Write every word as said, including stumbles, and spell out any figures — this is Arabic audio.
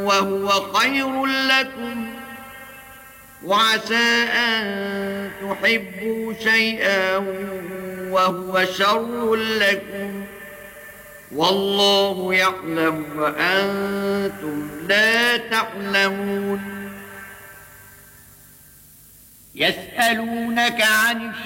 وهو خير لكم، وعسى أن تحبوا شيئا وهو شر لكم، والله يعلم وأنتم لا تعلمون. يسألونك عن